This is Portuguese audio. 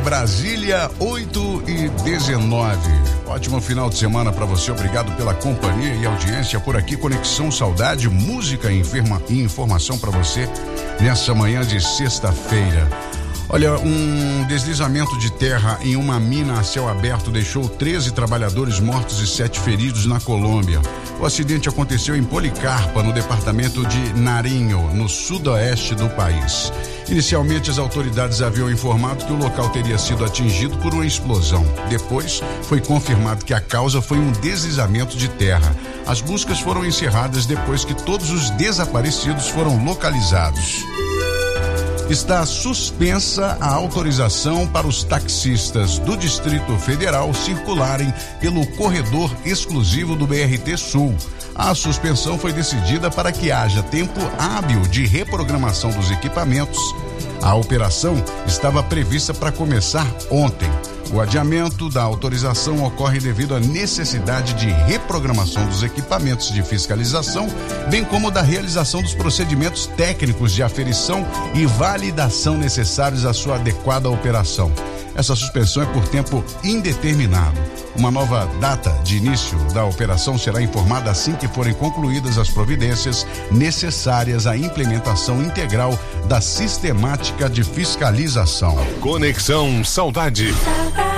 Brasília, 8h19. Ótimo final de semana para você. Obrigado pela companhia e audiência por aqui. Conexão Saudade, música e informação para você nessa manhã de sexta-feira. Olha, um deslizamento de terra em uma mina a céu aberto deixou 13 trabalhadores mortos e 7 feridos na Colômbia. O acidente aconteceu em Policarpa, no departamento de Nariño, no sudoeste do país. Inicialmente, as autoridades haviam informado que o local teria sido atingido por uma explosão. Depois, foi confirmado que a causa foi um deslizamento de terra. As buscas foram encerradas depois que todos os desaparecidos foram localizados. Está suspensa a autorização para os taxistas do Distrito Federal circularem pelo corredor exclusivo do BRT Sul. A suspensão foi decidida para que haja tempo hábil de reprogramação dos equipamentos. A operação estava prevista para começar ontem. O adiamento da autorização ocorre devido à necessidade de reprogramação dos equipamentos de fiscalização, bem como da realização dos procedimentos técnicos de aferição e validação necessários à sua adequada operação. Essa suspensão é por tempo indeterminado. Uma nova data de início da operação será informada assim que forem concluídas as providências necessárias à implementação integral da sistemática de fiscalização. Conexão Saudade.